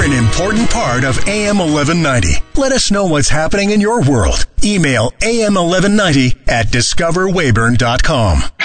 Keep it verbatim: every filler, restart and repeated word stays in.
We're an important part of A M eleven ninety. Let us know what's happening in your world. Email A M eleven ninety at discover weyburn dot com.